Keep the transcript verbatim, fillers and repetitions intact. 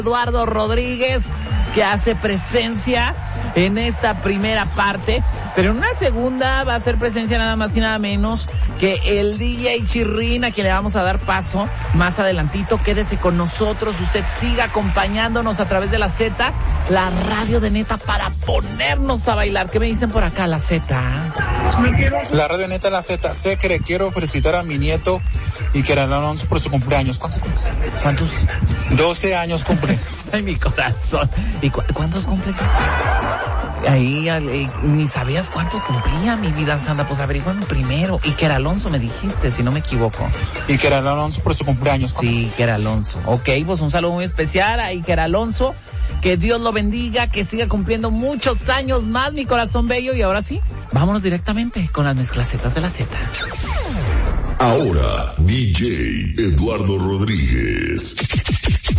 Eduardo Rodríguez, que hace presencia en esta primera parte, pero en una segunda va a hacer presencia nada más y nada menos que el D J Chirrín, a quien le vamos a dar paso más adelantito. Quédese con nosotros, usted siga acompañándonos a través de la Z, la radio de Neta, para ponernos a bailar. ¿Qué me dicen por acá, la Z? La radio Neta, la Z. Sé que le quiero felicitar a mi nieto y que le Alonso por su cumpleaños. ¿Cuántos cumple? ¿Cuántos? doce años cumple. Ay, mi corazón. ¿Y cu- cuántos cumple? Ahí, eh, ni sabías cuántos cumplía, mi vida santa. Pues averiguame primero. Y que era Alonso, me dijiste, si no me equivoco. Y que era Alonso por su cumpleaños. Sí, que era Alonso. Ok, pues un saludo muy especial a Iker Alonso. Que Dios lo bendiga, que siga cumpliendo muchos años más, mi corazón bello. Y ahora sí, vámonos directamente con las mezclacetas de la Z. Ahora, D J Eduardo Rodríguez.